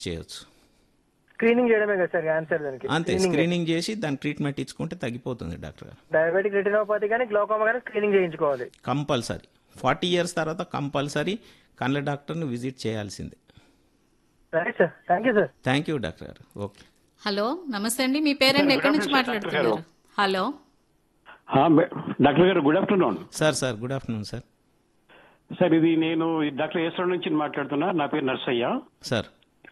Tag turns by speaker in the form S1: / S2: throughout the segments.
S1: చేయొచ్చు.
S2: స్క్రీనింగ్ చేయడమే కదా సార్ ఆన్సర్ దానికి?
S1: అంతే, స్క్రీనింగ్ చేసి దాని ట్రీట్మెంట్ ఇచ్చుకుంటే తగ్గిపోతుంది డాక్టర్ గారు.
S2: డయాబెటిక్ రెటినోపతి కానీ గ్లోకోమా కానీ స్క్రీనింగ్ చేయించుకోవాలి
S1: కంపల్సరీ 40 years తర్వాత కంపల్సరీ కళ్ళ డాక్టర్ని విజిట్ చేయాల్సిందే.
S2: Right sir, thank you sir.
S1: Thank you doctor గారు. ఓకే.
S3: హలో, నమస్తే అండి. మీ పేరెంట్ ఎక్కడి నుంచి మాట్లాడుతున్నారు? హలో
S4: డాక్టర్ గారు, good afternoon.
S1: Sir good afternoon sir.
S4: Sir ఇది నేను డాక్టర్ ఏశ్వరం నుంచి మాట్లాడుతున్నా. నా పేరు నర్సయ్య.
S1: సార్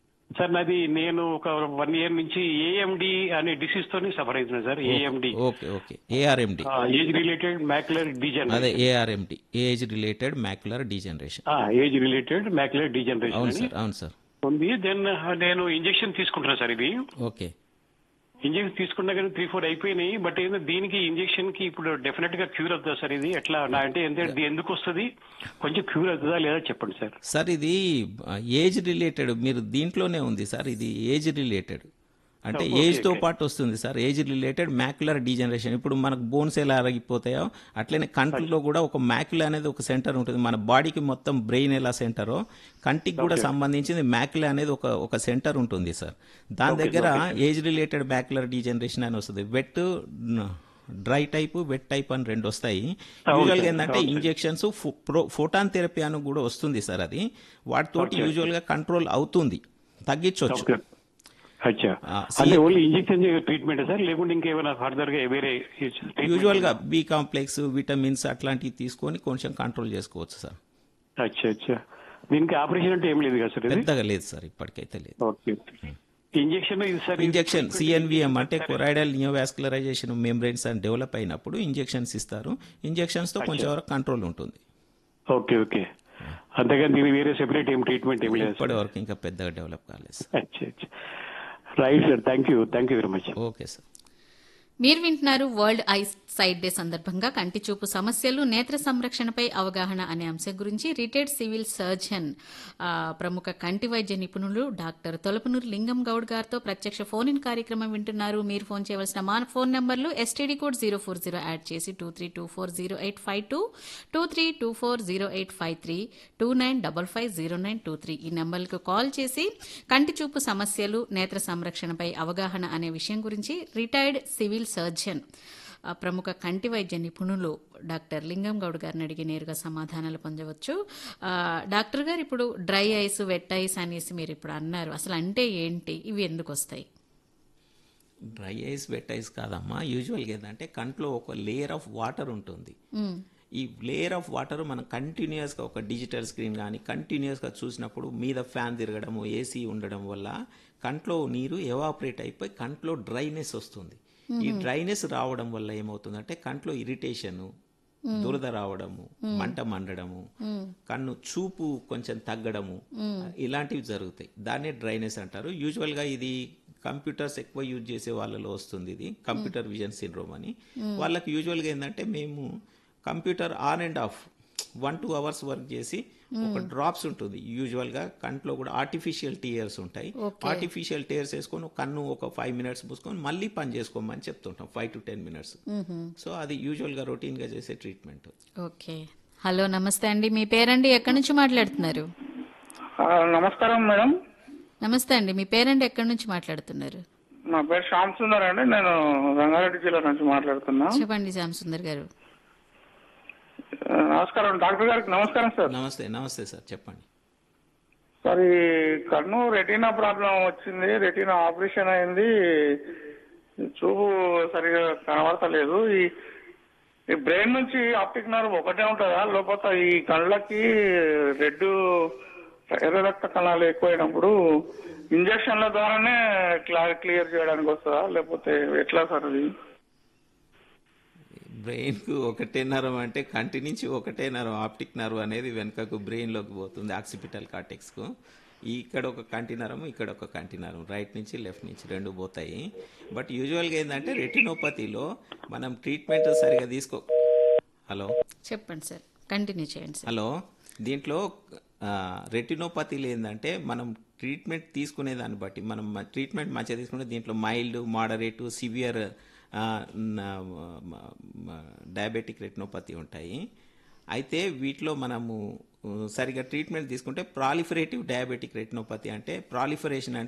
S4: నేను ఒక 1 year నుంచి ఏఎండి అనే డిసీజ్ తోని సఫర్ అవుతున్నా sir. AMD.
S1: Okay. ARMD,
S4: age related macular degeneration.
S1: అదే ARMD, age related macular degeneration.
S4: Age related macular degeneration
S1: అవును సార్
S4: ఉంది. దెన్ నేను ఇంజెక్షన్ తీసుకుంటున్నా సార్. ఇది
S1: ఓకే.
S4: ఇంజెక్షన్ తీసుకున్నా కానీ 3-4 అయిపోయినాయి. బట్ ఏంటంటే దీనికి ఇంజెక్షన్ కి ఇప్పుడు డెఫినెట్ గా క్యూర్ అవుతుందా సార్? ఇది ఎట్లా అంటే ఎందుకు వస్తుంది, కొంచెం క్యూర్ అవుతుందా లేదా చెప్పండి సార్.
S1: సార్ ఇది ఏజ్ రిలేటెడ్, మీరు దీంట్లోనే ఉంది సార్. ఇది ఏజ్ రిలేటెడ్ అంటే ఏజ్ తో పాటు వస్తుంది sir. Age related macular degeneration. ఇప్పుడు మనకు బోన్స్ ఎలా అరిగిపోతాయో అట్లనే కంటిలో కూడా ఒక మ్యాక్యులా అనేది ఒక సెంటర్ ఉంటుంది. మన బాడీకి మొత్తం బ్రెయిన్ ఎలా సెంటరో కంటికి కూడా సంబంధించింది మ్యాక్యులా అనేది ఒక సెంటర్ ఉంటుంది సార్. దాని దగ్గర ఏజ్ రిలేటెడ్ మ్యాక్యులర్ డీజనరేషన్ అని వస్తుంది. డ్రై టైప్, వెట్ టైప్ అని 2 వస్తాయి. యూజువల్గా ఏంటంటే ఇంజెక్షన్స్, ఫోటాన్ థెరపీ అని కూడా వస్తుంది సార్. అది వాటితోటి యూజువల్గా కంట్రోల్ అవుతుంది, తగ్గించవచ్చు.
S4: అంటే ఓన్లీ ఇంజెక్షన్ ట్రీట్మెంట్ సార్, లేకుంటే ఇంకేమైనా ఫర్దర్ గా వేరే?
S1: యూజువల్ గా బి కాంప్లెక్స్, విటమిన్స్ అట్లాంటివి తీసుకొని కొంచెం కంట్రోల్ చేసుకోవచ్చు సార్.
S4: అచ్చా. దీనికి ఆపరేషన్ అంటే ఏం లేదు కదా సార్?
S1: పెద్దగా లేదు సార్, ఇప్పటికైతే లేదు.
S4: ఓకే. ఇంజెక్షన్ ఇది సార్,
S1: ఇంజెక్షన్ సిఎన్విఎం అంటే కొరాయిడల్ నియోవాస్కులరైజేషన్ మెంబ్రెయిన్స్ అని డెవలప్ అయినప్పుడు ఇంజెక్షన్స్ ఇస్తారు. ఇంజెక్షన్స్ తో కొంచెం వరకు కంట్రోల్ ఉంటుంది.
S4: ఓకే. అంతేగాని దీని వేరే సెపరేట్ ఏం ట్రీట్మెంట్ ఏం లేదు
S1: ఇప్పటి వరకు, ఇంకా పెద్దగా డెవలప్ కాలేదు.
S4: అచ్చా. Right sir, thank you very much.
S1: Okay sir.
S3: మీరు వింటున్నారు వరల్డ్ ఐ సైట్ డే సందర్భంగా కంటి చూపు సమస్యలు, నేత్ర సంరక్షణపై అవగాహన అనే అంశం గురించి రిటైర్డ్ సివిల్ సర్జన్, ప్రముఖ కంటి వైద్య నిపుణులు డాక్టర్ తొలపనూరు లింగం గౌడ్ గారితో ప్రత్యక్ష ఫోన్ ఇన్ కార్యక్రమం వింటున్నారు. మీరు ఫోన్ చేయవలసిన మా ఫోన్ నంబర్లు ఎస్టీడీ కోడ్ 040 యాడ్ చేసి 23240852, 23240853, 29550923 ఈ నంబర్లకు కాల్ చేసి కంటి చూపు సమస్యలు, నేత్ర సంరక్షణపై అవగాహన అనే విషయం గురించి రిటైర్డ్ సివిల్ సర్జన్, ప్రముఖ కంటి వైద్య నిపుణులు డాక్టర్ లింగం గౌడ్ గారిని అడిగి నేరుగా సమాధానాలు పొందవచ్చు. డాక్టర్ గారు, ఇప్పుడు డ్రై ఐస్, వెట్ ఐస్ అనేసి మీరు ఇప్పుడు అన్నారు, అసలు అంటే ఏంటి, ఇవి ఎందుకు వస్తాయి?
S1: డ్రై ఐస్, వెట్ ఐస్ కాదమ్మా. యూజువల్గా ఏంటంటే కంట్లో ఒక లేయర్ ఆఫ్ వాటర్ ఉంటుంది. ఈ లేయర్ ఆఫ్ వాటర్ మనం కంటిన్యూస్గా ఒక డిజిటల్ స్క్రీన్ కానీ కంటిన్యూస్గా చూసినప్పుడు మీద ఫ్యాన్ తిరగడము, ఏసీ ఉండడం వల్ల కంట్లో నీరు ఎవాపరేట్ అయిపోయి కంట్లో డ్రైనెస్ వస్తుంది. ఈ డ్రైనెస్ రావడం వల్ల ఏమవుతుందంటే కంట్లో ఇరిటేషన్, దురద రావడము, మంట మండడము, కన్ను చూపు కొంచెం తగ్గడము, ఇలాంటివి జరుగుతాయి. దాన్నే డ్రైనెస్ అంటారు. యూజువల్గా ఇది కంప్యూటర్స్ ఎక్కువ యూజ్ చేసే వాళ్ళలో వస్తుంది. ఇది కంప్యూటర్ విజన్ సిండ్రోమ్ అని. వాళ్ళకి యూజువల్గా ఏంటంటే మేము computer on and of 1-2 hours work చేసి ఒక డ్రాప్స్ ఉంటుంది. యూజువల్ గా కంట్లో కూడా ఆర్టిఫిషియల్ టీయర్స్ ఉంటాయి. ఆర్టిఫిషియల్ టీయర్స్ వేసుకొని కన్ను ఒక 5 minutes మూసుకొని మళ్ళీ పని చేసుకోమని చెప్తుంటాం, 5 to 10 minutes. సో అది యూజువల్ గా రొటీన్ గా చేసే ట్రీట్మెంట్.
S3: ఓకే. హలో, నమస్తే అండి. మీ పేరండి, ఎక్కడి నుంచి మాట్లాడుతున్నారు?
S5: నమస్కారం మేడం.
S3: నమస్తే అండి. మీ పేరండి, ఎక్కడి నుంచి మాట్లాడుతున్నారు?
S5: నా పేరు శ్యామ్ సుందర్ అండి. నేను రంగారెడ్డి జిల్లా నుంచి మాట్లాడుతున్నా.
S3: చెప్పండి శ్యామ్ సుందర్ గారు.
S5: నమస్కారం డాక్టర్ గారికి. నమస్కారం సార్.
S1: నమస్తే సార్, చెప్పండి
S5: సార్. ఈ కన్ను రెటీనా ప్రాబ్లం వచ్చింది, రెటీనా ఆపరేషన్ అయింది, చూపు సరిగా కనబడతలేదు. ఈ బ్రెయిన్ నుంచి ఆప్టిక్ నర్వ్ ఒకటే ఉంటుందా, లేకపోతే ఈ కళ్ళకి ఎర్ర రక్త కణాలు ఎక్కువైనప్పుడు ఇంజక్షన్ల ద్వారానే క్లియర్ చేయడానికి వస్తుందా, లేకపోతే ఎట్లా సార్ అది?
S1: బ్రెయిన్కు ఒకటే నరం అంటే కంటి నుంచి ఒకటే నరం, ఆప్టిక్ నర్వ్ అనేది వెనుకకు బ్రెయిన్లోకి పోతుంది, ఆక్సిపిటల్ కార్టెక్స్కు. ఇక్కడ ఒక కంటి నరం, ఇక్కడ ఒక కంటి నరం, రైట్ నుంచి లెఫ్ట్ నుంచి 2 పోతాయి. బట్ యూజువల్గా ఏంటంటే రెటినోపతిలో మనం ట్రీట్మెంట్ సరిగా హలో
S3: చెప్పండి సార్, కంటిన్యూ చేయండి సార్.
S1: హలో, దీంట్లో రెటినోపతిలో ఏంటంటే మనం ట్రీట్మెంట్ తీసుకునే దాన్ని బట్టి మనం ట్రీట్మెంట్ మంచిగా తీసుకుంటే దీంట్లో mild, moderate, severe diabetic retinopathy ఉంటాయి. అయితే వీటిలో మనము సరిగా ట్రీట్మెంట్ తీసుకుంటే ప్రాలిఫరేటివ్ డయాబెటిక్ రెటినోపతి అంటే ప్రాలిఫరేషన్